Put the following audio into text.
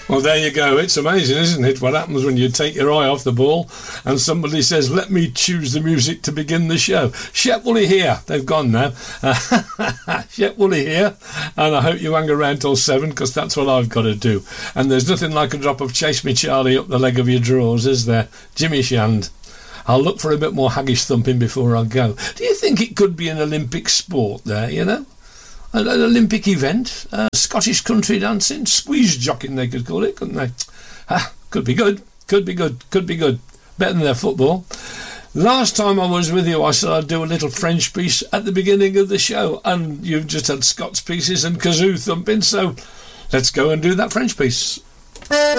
Well, there you go. It's amazing, isn't it, what happens when you take your eye off the ball and somebody says, let me choose the music to begin the show. Shep Woolley here. They've gone now. Shep Woolley here. And I hope you hang around till 7, because that's what I've got to do. And there's nothing like a drop of Chase Me Charlie up the leg of your drawers, is there? Jimmy Shand. I'll look for a bit more haggish thumping before I go. Do you think it could be an Olympic sport there, you know? An Olympic event? Scottish country dancing? Squeeze jocking, they could call it, couldn't they? Could be good. Could be good. Could be good. Better than their football. Last time I was with you, I said I'd do a little French piece at the beginning of the show, and you've just had Scots pieces and kazoo thumping, so let's go and do that French piece.